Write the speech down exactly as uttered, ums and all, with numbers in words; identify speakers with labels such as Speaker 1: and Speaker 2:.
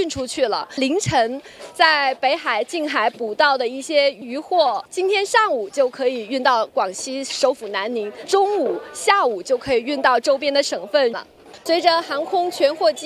Speaker 1: 运出去了。凌晨在北海、近海捕到的一些渔获，今天上午就可以运到广西首府南宁，中午、下午就可以运到周边的省份了。随着航空全货机